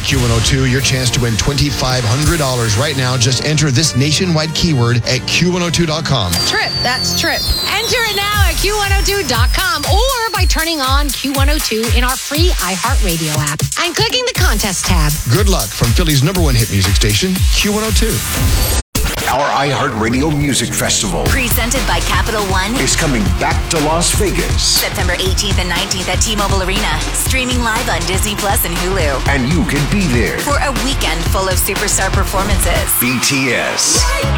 Q102, your chance to win $2,500 right now. Just enter this nationwide keyword at Q102.com. Trip, that's trip. Enter it now at Q102.com or by turning on Q102 in our free iHeartRadio app and clicking the contest tab. Good luck from Philly's #1 hit music station, Q102. Our iHeartRadio Music Festival, presented by Capital One, is coming back to Las Vegas. September 18th and 19th at T-Mobile Arena. Streaming live on Disney Plus and Hulu. And you can be there for a weekend full of superstar performances. BTS.